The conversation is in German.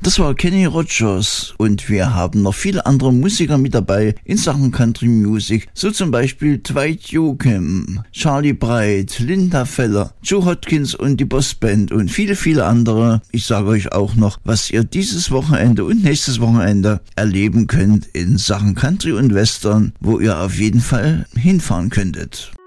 Das war Kenny Rogers und wir haben noch viele andere Musiker mit dabei in Sachen Country Music, so zum Beispiel Dwight Yoakam, Charlie Bright, Linda Feller, Joe Hodkins und die Boss Band und viele, viele andere. Ich sage euch auch noch, was ihr dieses Wochenende und nächstes Wochenende erleben könnt in Sachen Country und Western, wo ihr auf jeden Fall hinfahren könntet.